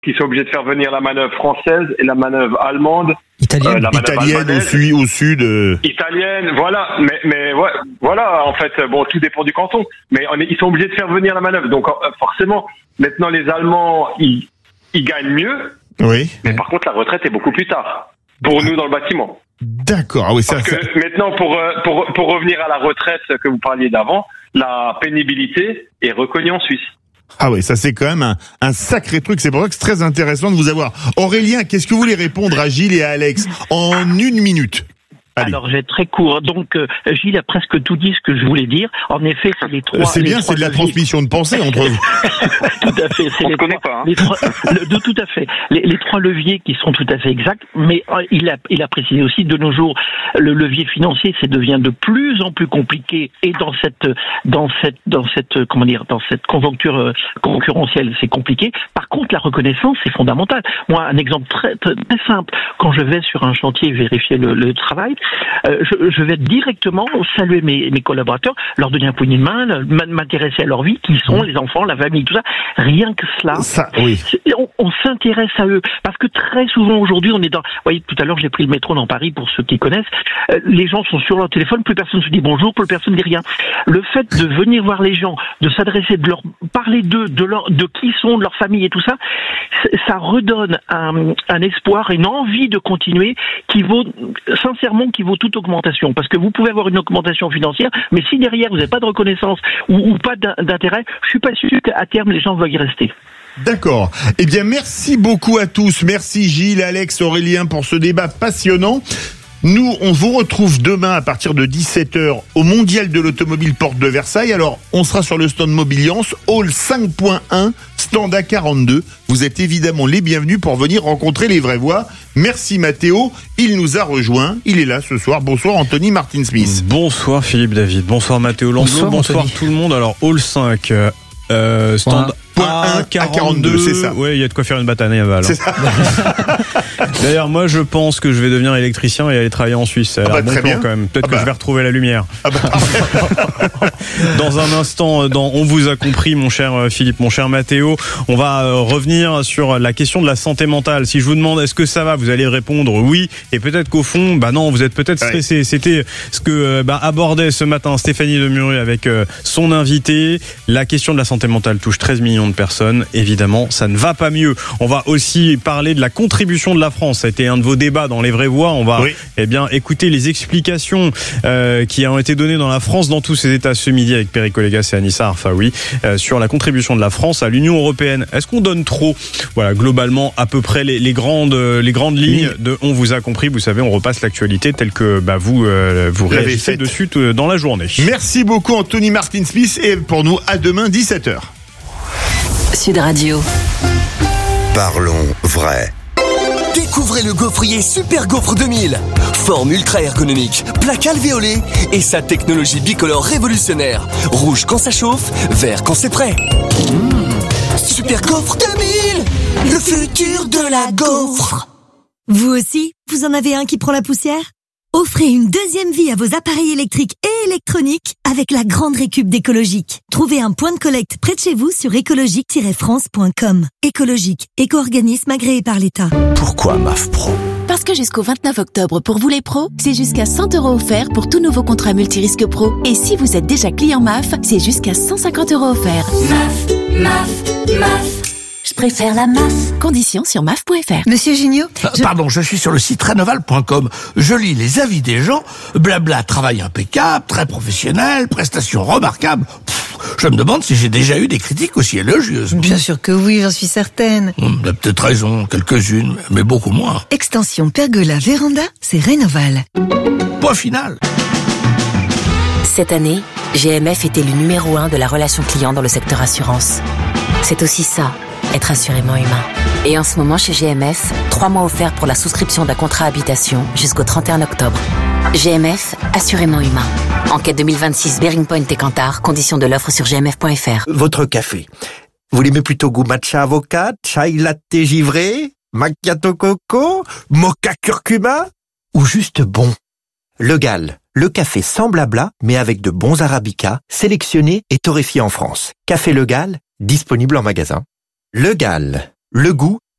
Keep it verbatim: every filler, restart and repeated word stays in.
qui sont obligés de faire venir la manœuvre française et la manœuvre allemande. Italienne, euh, la Italienne au sud, au sud. Euh... Italienne, voilà. Mais, mais ouais, voilà. En fait, bon, tout dépend du canton. Mais on est, ils sont obligés de faire venir la manœuvre. Donc, forcément, maintenant, les Allemands, ils, ils gagnent mieux. Oui. Mais par contre, la retraite est beaucoup plus tard. Pour nous, dans le bâtiment. D'accord. Ah oui, ça, Parce ça... que maintenant, pour, pour, pour revenir à la retraite que vous parliez d'avant, la pénibilité est reconnue en Suisse. Ah oui, ça c'est quand même un, un sacré truc. C'est pour ça que c'est très intéressant de vous avoir. Aurélien, qu'est-ce que vous voulez répondre à Gilles et à Alex en une minute? Allez. Alors, je vais être très court. Donc, euh, Gilles a presque tout dit ce que je voulais dire. En effet, c'est les trois... C'est les bien, trois c'est de la leviers. transmission de pensée entre vous. Tout à fait. C'est On les se connaît trois, pas, hein. les trois, le, de, tout à fait. Les, les trois leviers qui sont tout à fait exacts, mais euh, il a, il a précisé aussi, de nos jours, le levier financier, ça devient de plus en plus compliqué, et dans cette, dans cette, dans cette, comment dire, dans cette conjoncture euh, concurrentielle, c'est compliqué. Par contre, la reconnaissance, c'est fondamental. Moi, un exemple très, très, très simple. Quand je vais sur un chantier vérifier le, le travail, euh, je, je vais directement saluer mes, mes collaborateurs, leur donner un poignet de main, m'intéresser à leur vie, qui sont les enfants, la famille, tout ça. Rien que cela, Ça, oui. on, on s'intéresse à eux. Parce que très souvent aujourd'hui, on est dans... Vous voyez, tout à l'heure, j'ai pris le métro dans Paris, pour ceux qui connaissent. Euh, les gens sont sur leur téléphone, plus personne se dit bonjour, plus personne ne dit rien. Le fait de venir voir les gens, de s'adresser, de leur parler d'eux, de, leur, de qui sont, de leur famille et tout ça, ça redonne un, un espoir, une envie de continuer qui vaut, sincèrement, qui vaut toute augmentation. Parce que vous pouvez avoir une augmentation financière, mais si derrière vous n'avez pas de reconnaissance ou, ou pas d'intérêt, je suis pas sûr qu'à terme les gens veuillent y rester. D'accord. Eh bien, merci beaucoup à tous. Merci Gilles, Alex, Aurélien pour ce débat passionnant. Nous, on vous retrouve demain à partir de dix-sept heures au Mondial de l'Automobile Porte de Versailles. Alors, on sera sur le stand Mobiliance, hall cinq point un, stand A quarante-deux. Vous êtes évidemment les bienvenus pour venir rencontrer les vraies voix. Merci Mathéo, il nous a rejoint, il est là ce soir. Bonsoir Anthony Martin-Smith. Bonsoir Philippe David, bonsoir Mathéo Landreau, bonsoir, bonsoir tout le monde. Alors, hall cinq, euh, stand A quarante-deux, c'est ça. Ouais, il y a de quoi faire une bataille à Val. C'est ça. D'ailleurs, moi, je pense que je vais devenir électricien et aller travailler en Suisse. Ça a ah l'air bah, bon très plan bien. quand même. Peut-être ah que bah. je vais retrouver la lumière. Ah bah. Dans un instant, dans On vous a compris, mon cher Philippe, mon cher Mathéo, on va revenir sur la question de la santé mentale. Si je vous demande est-ce que ça va, vous allez répondre oui. Et peut-être qu'au fond, bah non, vous êtes peut-être stressé. Ouais. C'était ce que bah, abordait ce matin Stéphanie Demuru avec son invité. La question de la santé mentale touche treize millions de personnes. Évidemment, ça ne va pas mieux. On va aussi parler de la contribution de la France. Ça a été un de vos débats dans Les Vraies Voix. On va oui. eh bien, écouter les explications euh, qui ont été données dans la France dans tous ses états ce midi avec Perico Légas et Anissa Arfaoui euh, sur la contribution de la France à l'Union européenne. Est-ce qu'on donne trop ? Voilà, globalement, à peu près les, les, grandes, les grandes lignes oui. de On vous a compris. Vous savez, on repasse l'actualité telle que bah, vous, euh, vous réagissez dessus t- dans la journée. Merci beaucoup Anthony Martin-Smith et pour nous, à demain dix-sept heures. Sud Radio. Parlons vrai. Découvrez le gaufrier Super Gaufre deux mille. Forme ultra ergonomique, plaque alvéolée et sa technologie bicolore révolutionnaire. Rouge quand ça chauffe, vert quand c'est prêt. Mmh. Super Gaufre deux mille, le futur de la gaufre. Vous aussi, vous en avez un qui prend la poussière ? Offrez une deuxième vie à vos appareils électriques et électroniques avec la grande récup d'Écologique. Trouvez un point de collecte près de chez vous sur écologique tiret france point com. Écologique, éco-organisme agréé par l'État. Pourquoi M A F Pro ? Parce que jusqu'au vingt-neuf octobre, pour vous les pros, c'est jusqu'à cent euros offerts pour tout nouveau contrat multirisque pro. Et si vous êtes déjà client M A F, c'est jusqu'à cent cinquante euros offerts. M A F, M A F, M A F. Je préfère la M A F. Conditions sur M A F point F R. Monsieur Junio je... Pardon, je suis sur le site rénoval point com. Je lis les avis des gens. Blabla, travail impeccable, très professionnel, prestations remarquables. Pff, je me demande si j'ai déjà eu des critiques aussi élogieuses. Bien sûr que oui, j'en suis certaine. Hum, t'as peut-être raison, quelques-unes, mais beaucoup moins. Extension Pergola Véranda, c'est Rénoval. Point final. Cette année, G M F est élu numéro un de la relation client dans le secteur assurance. C'est aussi ça, être assurément humain. Et en ce moment, chez G M F, trois mois offerts pour la souscription d'un contrat habitation jusqu'au trente et un octobre. G M F, assurément humain. Enquête deux mille vingt-six, Bearing Point et Kantar, conditions de l'offre sur g m f point f r. Votre café, vous l'aimez plutôt goût matcha avocat, chai latte givré, macchiato coco, mocha curcuma ou juste bon? Le Gall, le café sans blabla, mais avec de bons arabicas, sélectionnés et torréfiés en France. Café Le Gall, disponible en magasin. Le Gall, le goût